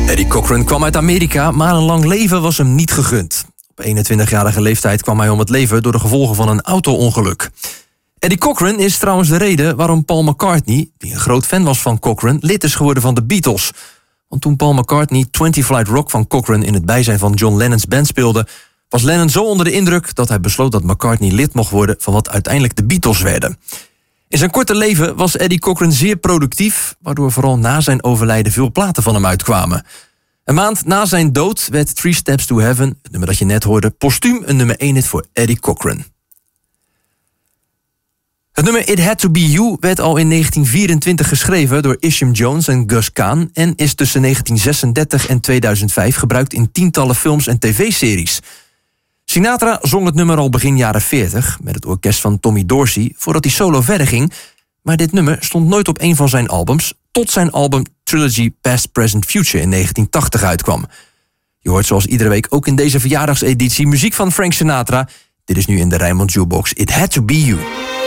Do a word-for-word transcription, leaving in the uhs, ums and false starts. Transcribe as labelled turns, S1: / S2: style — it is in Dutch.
S1: Eddie Cochran kwam uit Amerika, maar een lang leven was hem niet gegund. Op eenentwintigjarige leeftijd kwam hij om het leven door de gevolgen van een auto-ongeluk. Eddie Cochran is trouwens de reden waarom Paul McCartney, die een groot fan was van Cochran, lid is geworden van de Beatles. Want toen Paul McCartney twintig Flight Rock van Cochran in het bijzijn van John Lennon's band speelde, was Lennon zo onder de indruk dat hij besloot dat McCartney lid mocht worden van wat uiteindelijk de Beatles werden. In zijn korte leven was Eddie Cochran zeer productief, waardoor vooral na zijn overlijden veel platen van hem uitkwamen. Een maand na zijn dood werd Three Steps to Heaven, het nummer dat je net hoorde, postuum een nummer één hit voor Eddie Cochran. Het nummer It Had To Be You werd al in negentien vierentwintig geschreven door Isham Jones en Gus Kahn en is tussen negentien zesendertig en tweeduizend vijf gebruikt in tientallen films en tv-series. Sinatra zong het nummer al begin jaren veertig met het orkest van Tommy Dorsey voordat hij solo verder ging, maar dit nummer stond nooit op een van zijn albums tot zijn album Trilogy Past, Present, Future in negentien tachtig uitkwam. Je hoort zoals iedere week ook in deze verjaardagseditie muziek van Frank Sinatra. Dit is nu in de Rijnmond Jukebox It Had To Be You.